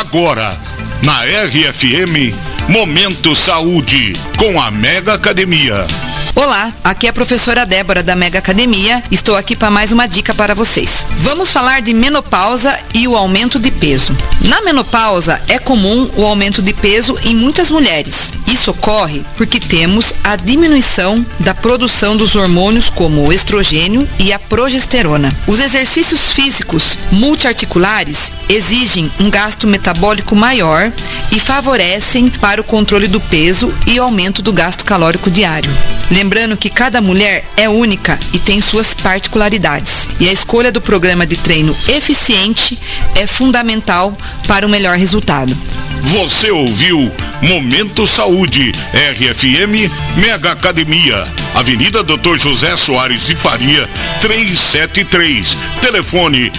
Agora, na RFM, Momento Saúde, com a Mega Academia. Olá, aqui é a professora Débora da Mega Academia. Estou aqui para mais uma dica para vocês. Vamos falar de menopausa e o aumento de peso. Na menopausa é comum o aumento de peso em muitas mulheres. Isso ocorre porque temos a diminuição da produção dos hormônios como o estrogênio e a progesterona. Os exercícios físicos multiarticulares exigem um gasto metabólico maior e favorecem para o controle do peso e aumento do gasto calórico diário. Lembrando que cada mulher é única e tem suas particularidades. E a escolha do programa de treino eficiente é fundamental para o melhor resultado. Você ouviu Momento Saúde, RFM Mega Academia, Avenida Dr. José Soares de Faria, 373. Telefone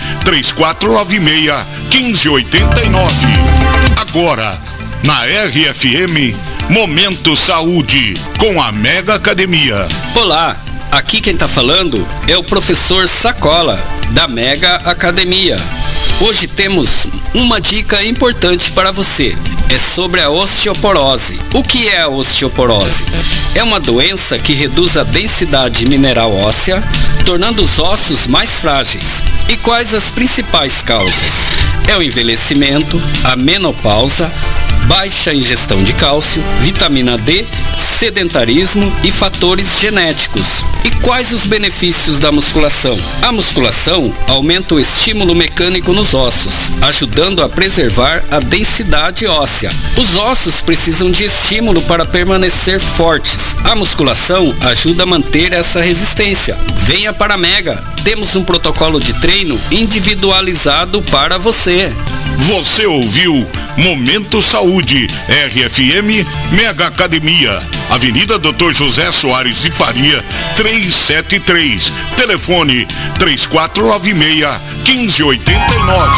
3496-1589. Agora, na RFM, Momento Saúde, com a Mega Academia. Olá, aqui quem está falando é o professor Sacola, da Mega Academia. Hoje temos uma dica importante para você. É sobre a osteoporose. O que é a osteoporose? É uma doença que reduz a densidade mineral óssea, tornando os ossos mais frágeis. E quais as principais causas? É o envelhecimento, a menopausa, baixa ingestão de cálcio, vitamina D, sedentarismo e fatores genéticos. E quais os benefícios da musculação? A musculação aumenta o estímulo mecânico nos ossos, ajudando a preservar a densidade óssea. Os ossos precisam de estímulo para permanecer fortes. A musculação ajuda a manter essa resistência. Venha para a Mega. Temos um protocolo de treino individualizado para você. Você ouviu Momento Saúde, RFM Mega Academia, Avenida Dr. José Soares de Faria, 373. Telefone 3496-1589.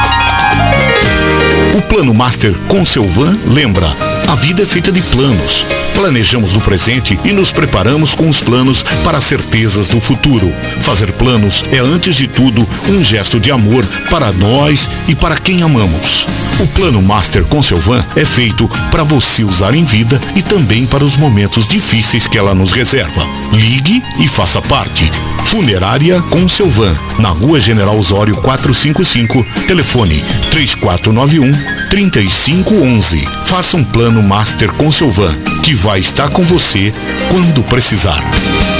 O Plano Master com Selvan lembra: a vida é feita de planos. Planejamos no presente e nos preparamos com os planos para as certezas do futuro. Fazer planos é, antes de tudo, um gesto de amor para nós e para quem amamos. O Plano Master com Selvan é feito para você usar em vida e também para os momentos difíceis que ela nos reserva. Ligue e faça parte. Funerária com Selvan, na Rua General Osório 455, telefone 3491-3511. Faça um Plano Master com Selvan, que vai estar com você quando precisar.